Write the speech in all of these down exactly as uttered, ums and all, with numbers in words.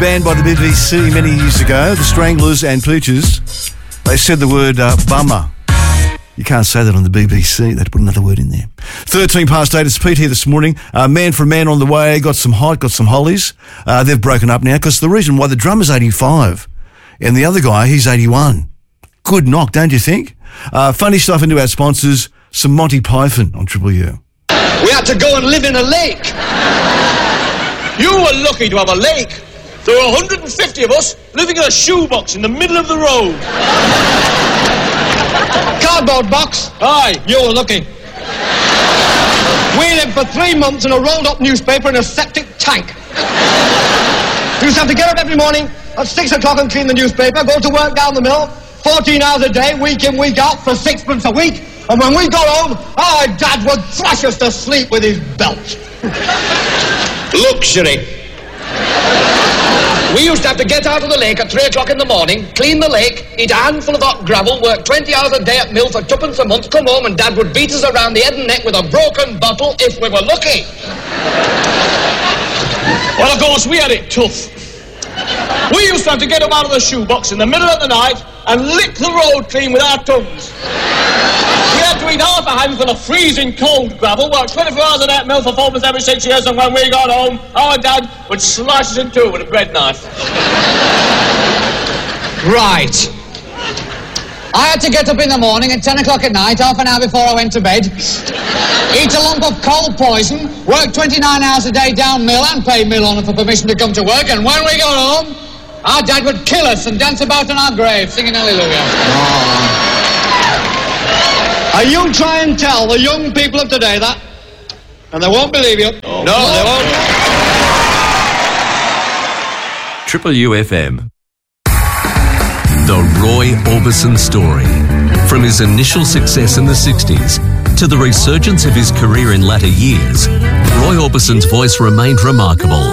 banned by the B B C many years ago, the Stranglers and Pooches, they said the word uh, bummer. You can't say that on the B B C. They'd put another word in there. thirteen past eight, it's Pete here this morning. Uh, man for man on the way, got some height, got some hollies. Uh, they've broken up now because the reason why the drummer's eighty-five and the other guy, he's eighty-one. Good knock, don't you think? Uh, funny stuff into our sponsors, some Monty Python on Triple U. We had to go and live in a lake. You were lucky to have a lake. There were one hundred fifty of us living in a shoebox in the middle of the road. Cardboard box? Aye, you were lucky. We lived for three months in a rolled-up newspaper in a septic tank. We used to have to get up every morning at six o'clock and clean the newspaper, go to work down the mill, fourteen hours a day, week in, week out, for sixpence a week. And when we got home, our dad would thrash us to sleep with his belt. Luxury. We used to have to get out of the lake at three o'clock in the morning, clean the lake, eat a handful of hot gravel, work twenty hours a day at mill for twopence a month, come home and Dad would beat us around the head and neck with a broken bottle if we were lucky. Well, of course, we had it tough. We used to have to get up out of the shoebox in the middle of the night and lick the road clean with our tongues. We had to eat half a handful of freezing cold gravel, work twenty-four hours a day at mill for four months every six years, and when we got home, our dad would slice us in two with a bread knife. Right. I had to get up in the morning at ten o'clock at night, half an hour before I went to bed, eat a lump of cold poison, work twenty-nine hours a day down mill and pay mill owner for permission to come to work, and when we got home, our dad would kill us and dance about on our grave, singing hallelujah. Oh. Are you try and tell the young people of today that, and they won't believe you. Oh. No, they won't. Triple U F M. The Roy Orbison story. From his initial success in the sixties to the resurgence of his career in latter years, Roy Orbison's voice remained remarkable.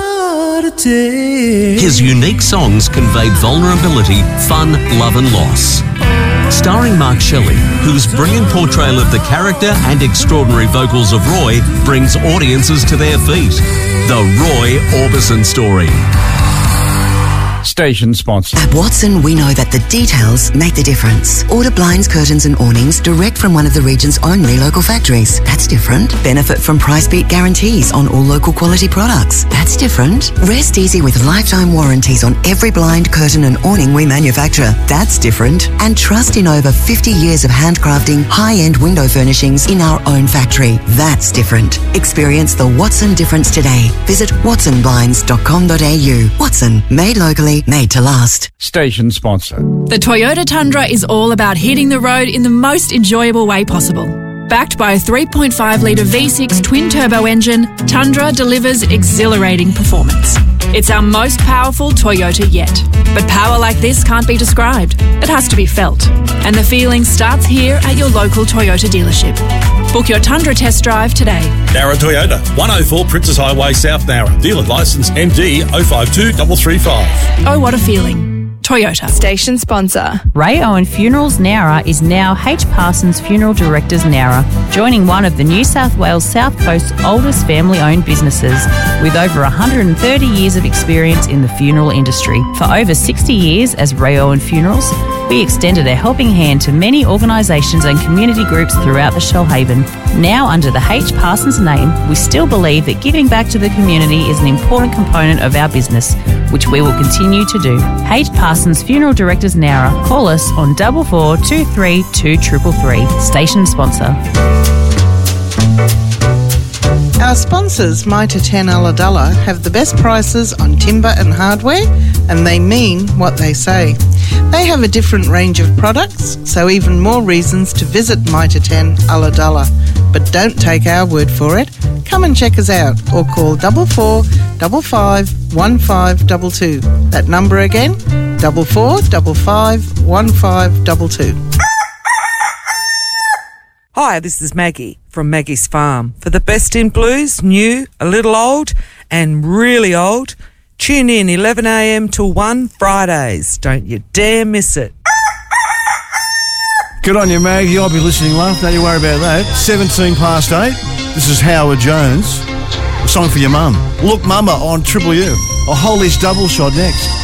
His unique songs conveyed vulnerability, fun, love and loss. Starring Mark Shelley, whose brilliant portrayal of the character and extraordinary vocals of Roy brings audiences to their feet. The Roy Orbison story. Station sponsor. At Watson, we know that the details make the difference. Order blinds, curtains and awnings direct from one of the region's only local factories. That's different. Benefit from price beat guarantees on all local quality products. That's different. Rest easy with lifetime warranties on every blind, curtain and awning we manufacture. That's different. And trust in over fifty years of handcrafting high-end window furnishings in our own factory. That's different. Experience the Watson difference today. Visit watson blinds dot com dot a u. Watson, made locally, made to last. Station sponsor. The Toyota Tundra is all about hitting the road in the most enjoyable way possible. Backed by a three point five litre V six twin-turbo engine, Tundra delivers exhilarating performance. It's our most powerful Toyota yet. But power like this can't be described. It has to be felt. And the feeling starts here at your local Toyota dealership. Book your Tundra test drive today. Nara Toyota, one oh four Princess Highway, South Nara. Dealer licence M D oh five two three three five. Oh, what a feeling. Toyota. Station sponsor. Ray Owen Funerals Nowra is now H. Parsons Funeral Directors Nowra, joining one of the New South Wales South Coast's oldest family-owned businesses with over one hundred thirty years of experience in the funeral industry. For over sixty years as Ray Owen Funerals, we extended a helping hand to many organisations and community groups throughout the Shoalhaven. Now under the H. Parsons name, we still believe that giving back to the community is an important component of our business, which we will continue to do. H. Parsons Funeral Directors Nowra. Call us on double four two three two triple three. Station sponsor. Our sponsors, Mitre ten Ulladulla, have the best prices on timber and hardware, and they mean what they say. They have a different range of products, so even more reasons to visit Mitre ten Ulladulla. But don't take our word for it. Come and check us out, or call double four double five one five double two. That number again, double four double five one five double two. Hi, this is Maggie from Maggie's Farm. For the best in blues, new, a little old, and really old, tune in eleven a m till one Fridays. Don't you dare miss it. Good on you, Maggie. I'll be listening, love. Don't you worry about that. seventeen past eight. This is Howard Jones. A song for your mum. Look Mama on Triple U. A Holly's double shot next.